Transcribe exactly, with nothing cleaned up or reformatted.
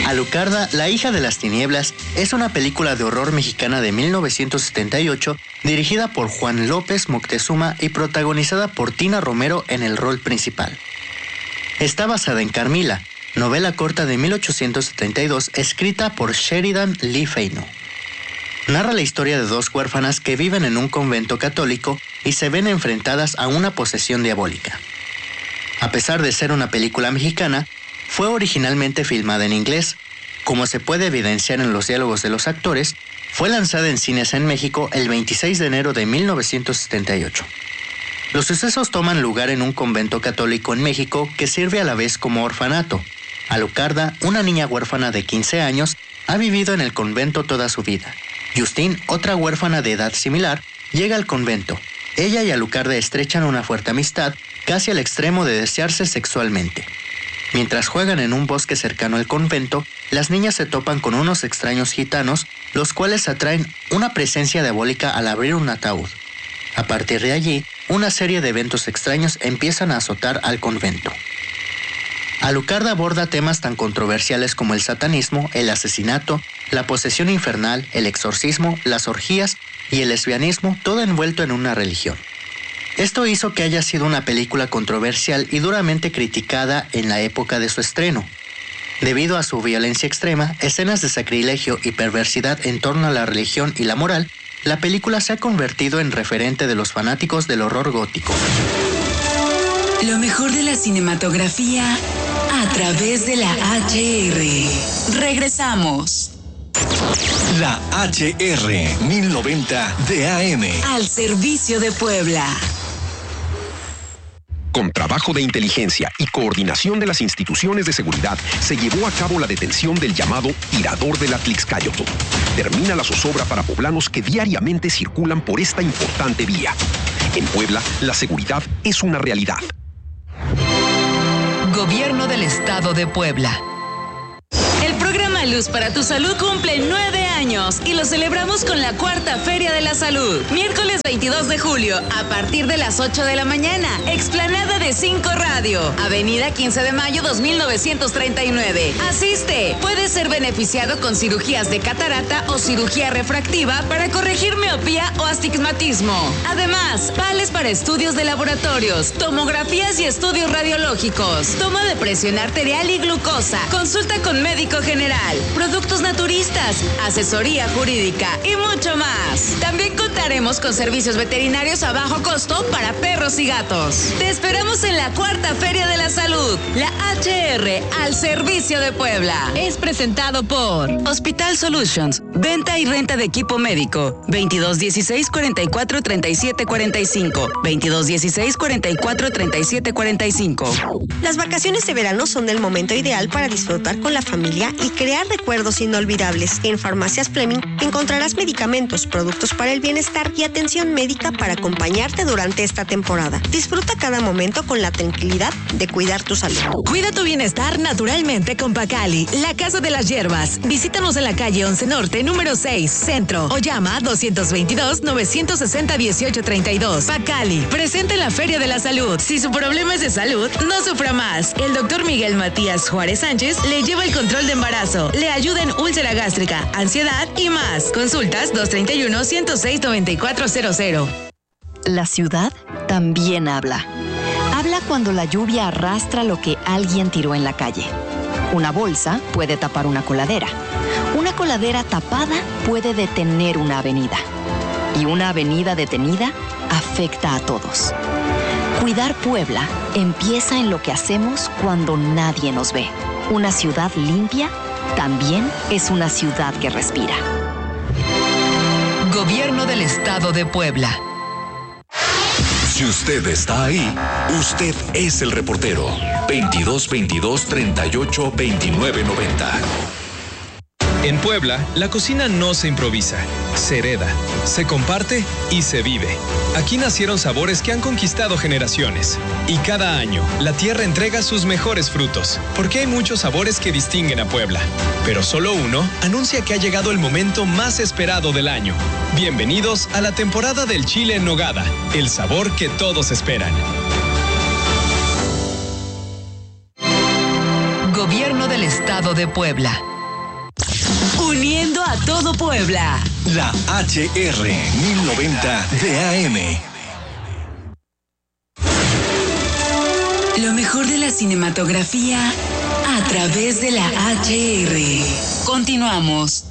Alucarda, la hija de las tinieblas, es una película de horror mexicana de mil novecientos setenta y ocho dirigida por Juan López Moctezuma y protagonizada por Tina Romero en el rol principal. Está basada en Carmila, novela corta de mil ochocientos setenta y dos escrita por Sheridan Lee Feino. Narra la historia de dos huérfanas que viven en un convento católico y se ven enfrentadas a una posesión diabólica. A pesar de ser una película mexicana, fue originalmente filmada en inglés. Como se puede evidenciar en los diálogos de los actores, fue lanzada en cines en México el veintiséis de enero de mil novecientos setenta y ocho. Los sucesos toman lugar en un convento católico en México que sirve a la vez como orfanato. Alucarda, una niña huérfana de quince años, ha vivido en el convento toda su vida. Justine, otra huérfana de edad similar, llega al convento. Ella y Alucarda estrechan una fuerte amistad, casi al extremo de desearse sexualmente. Mientras juegan en un bosque cercano al convento, las niñas se topan con unos extraños gitanos, los cuales atraen una presencia diabólica al abrir un ataúd. A partir de allí, una serie de eventos extraños empiezan a azotar al convento. Alucarda aborda temas tan controversiales como el satanismo, el asesinato, la posesión infernal, el exorcismo, las orgías y el lesbianismo, todo envuelto en una religión. Esto hizo que haya sido una película controversial y duramente criticada en la época de su estreno. Debido a su violencia extrema, escenas de sacrilegio y perversidad en torno a la religión y la moral, la película se ha convertido en referente de los fanáticos del horror gótico. Lo mejor de la cinematografía a través de la H R. Regresamos. La H R mil noventa de A M. Al servicio de Puebla. Con trabajo de inteligencia y coordinación de las instituciones de seguridad, se llevó a cabo la detención del llamado tirador de la Tlixcáyotl. Termina la zozobra para poblanos que diariamente circulan por esta importante vía. En Puebla, la seguridad es una realidad. Gobierno del Estado de Puebla. El programa Luz para tu Salud cumple nueve años y lo celebramos con la cuarta Feria de la Salud. Miércoles veintidós de julio, a partir de las ocho de la mañana, explanada de cinco Radio, Avenida quince de mayo dos mil novecientos treinta y nueve. Asiste. Puedes ser beneficiado con cirugías de catarata o cirugía refractiva para corregir miopía o astigmatismo. Además, vales para estudios de laboratorios, tomografías y estudios radiológicos, toma de presión arterial y glucosa, consulta con médico general, productos naturistas, asesoría jurídica y mucho más. También contaremos con servicios veterinarios a bajo costo para perros y gatos. Te esperamos en la cuarta Feria de la Salud, la H R al servicio de Puebla. Es presentado por Hospital Solutions, venta y renta de equipo médico, veintidós dieciséis cuarenta y cuatro treinta y siete cuarenta y cinco, veintidós dieciséis cuarenta y cuatro treinta y siete cuarenta y cinco. Las vacaciones de verano son el momento ideal para disfrutar con la familia y crear recuerdos inolvidables. En Farmacias Fleming encontrarás medicamentos, productos para el bienestar y atención médica para acompañarte durante esta temporada. Disfruta cada momento con la tranquilidad de cuidar tu salud. Cuida tu bienestar naturalmente con Pacali, la casa de las hierbas. Visítanos en la calle once Norte, número seis, Centro, o llama dos dos dos, nueve seis cero, dieciocho treinta y dos. Pacali, presente en la Feria de la Salud. Si su problema es de salud, no sufra más. El doctor Miguel Matías Juárez Sánchez le lleva el control de embarazo, le ayuda en úlcera gástrica, ansiedad y más. Consultas dos tres uno, ciento seis, noventa y cuatro cero cero. La ciudad también habla. Habla cuando la lluvia arrastra lo que alguien tiró en la calle. Una bolsa puede tapar una coladera. Una coladera tapada puede detener una avenida. Y una avenida detenida afecta a todos. Cuidar Puebla empieza en lo que hacemos cuando nadie nos ve. Una ciudad limpia también es una ciudad que respira. Gobierno del Estado de Puebla. Si usted está ahí, usted es el reportero. veintidós veintidós, treinta y ocho, veintinueve noventa. En Puebla, la cocina no se improvisa, se hereda, se comparte y se vive. Aquí nacieron sabores que han conquistado generaciones. Y cada año, la tierra entrega sus mejores frutos, porque hay muchos sabores que distinguen a Puebla. Pero solo uno anuncia que ha llegado el momento más esperado del año. Bienvenidos a la temporada del chile en nogada, el sabor que todos esperan. Gobierno del Estado de Puebla. uniendo a todo Puebla. La H R mil noventa de A M. Lo mejor de la cinematografía a través de la H R. Continuamos.